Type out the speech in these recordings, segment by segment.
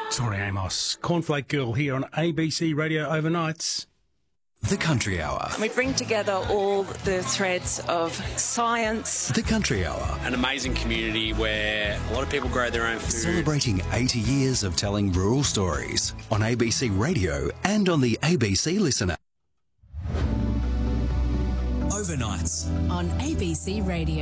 Tori Amos, Cornflake Girl here on ABC Radio Overnights. The Country Hour. We bring together all the threads of science. The Country Hour. An amazing community where a lot of people grow their own food. Celebrating 80 years of telling rural stories on ABC Radio and on the ABC Listener. Overnights on ABC Radio.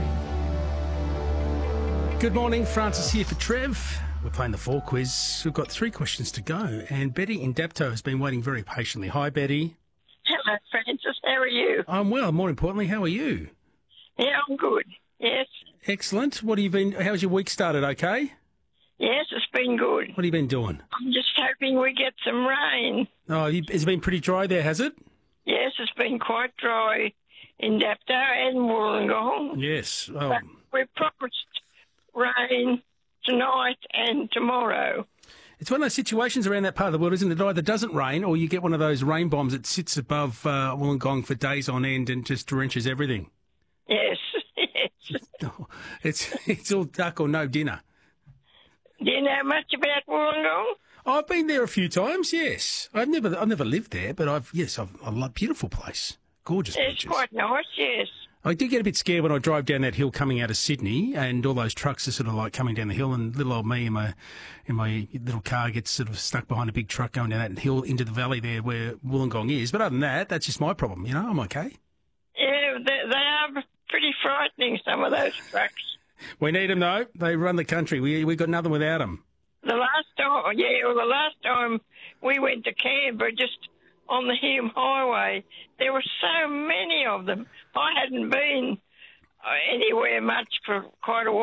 Good morning, Francis here for Trev. We're playing the 4 quiz. We've got 3 questions to go, and Betty in Dapto has been waiting very patiently. Hi, Betty. Hello, Francis. How are you? I'm well. More importantly, how are you? Yeah, I'm good. Yes. Excellent. How's your week started? Okay. Yes, it's been good. What have you been doing? I'm just hoping we get some rain. Oh, it's been pretty dry there, has it? Yes, it's been quite dry in Dapto and Wollongong. Yes. Oh. But we're promised rain tonight and tomorrow. It's one of those situations around that part of the world, isn't it? It either doesn't rain or you get one of those rain bombs that sits above Wollongong for days on end and just drenches everything. Yes, yes. Oh, it's all duck or no dinner. Do you know much about Wollongong? I've been there a few times, yes. I've never lived there, but I love beautiful place. Gorgeous It's beaches. quite nice, yes. I did get a bit scared when I drive down that hill coming out of Sydney, and all those trucks are sort of like coming down the hill, and little old me in my little car gets sort of stuck behind a big truck going down that hill into the valley there where Wollongong is. But other than that, that's just my problem. You know, I'm okay. Yeah, they are pretty frightening, some of those trucks. We need them though. They run the country. We got nothing without them. The last time we went to Canberra, just on the Hume Highway, there were so many of them. I hadn't been anywhere much for quite a while.